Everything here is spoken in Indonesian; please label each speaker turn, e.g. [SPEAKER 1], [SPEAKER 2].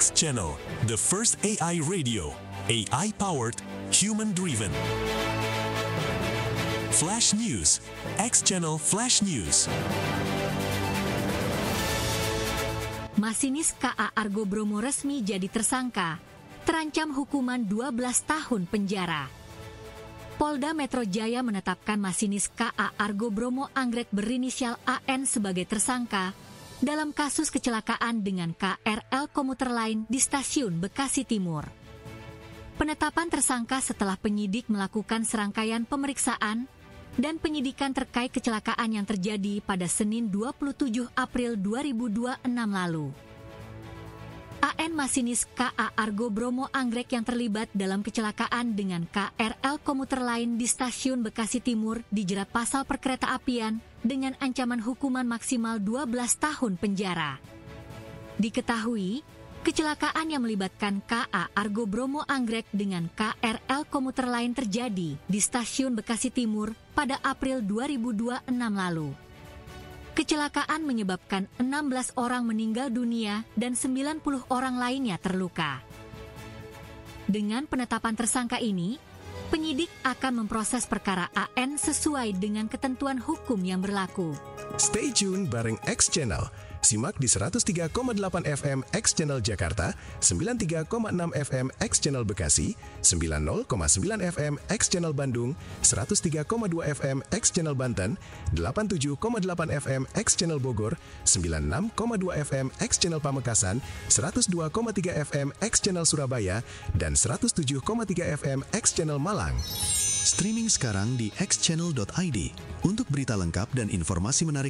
[SPEAKER 1] X Channel, the first AI radio, AI-powered, human-driven. Flash News, X Channel Flash News.
[SPEAKER 2] Masinis KA Argo Bromo resmi jadi tersangka, terancam hukuman 12 tahun penjara. Polda Metro Jaya menetapkan masinis KA Argo Bromo Anggrek berinisial AN sebagai tersangka dalam kasus kecelakaan dengan KRL komuter lain di stasiun Bekasi Timur. Penetapan tersangka setelah penyidik melakukan serangkaian pemeriksaan dan penyidikan terkait kecelakaan yang terjadi pada Senin 27 April 2026 lalu. AN masinis KA Argo Bromo Anggrek yang terlibat dalam kecelakaan dengan KRL komuter lain di stasiun Bekasi Timur dijerat pasal perkeretaapian dengan ancaman hukuman maksimal 12 tahun penjara. Diketahui, kecelakaan yang melibatkan KA Argo Bromo Anggrek dengan KRL komuter lain terjadi di stasiun Bekasi Timur pada April 2026 lalu. Kecelakaan menyebabkan 16 orang meninggal dunia dan 90 orang lainnya terluka. Dengan penetapan tersangka ini, penyidik akan memproses perkara AN sesuai dengan ketentuan hukum yang berlaku.
[SPEAKER 3] Stay tune bareng X Channel. Simak di 103,8 FM X Channel Jakarta, 93,6 FM X Channel Bekasi, 90,9 FM X Channel Bandung, 103,2 FM X Channel Banten, 87,8 FM X Channel Bogor, 96,2 FM X Channel Pamekasan, 102,3 FM X Channel Surabaya, dan 107,3 FM X Channel Malang. Streaming sekarang di xchannel.id. Untuk berita lengkap dan informasi menarik